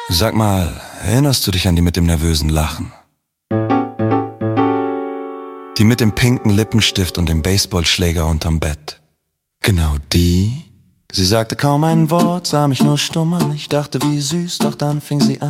Sag mal, erinnerst du dich an die mit dem nervösen Lachen? Die mit dem pinken Lippenstift und dem Baseballschläger unterm Bett. Genau die. Sie sagte kaum ein Wort, sah mich nur stumm an. Ich dachte, wie süß, doch dann fing sie an.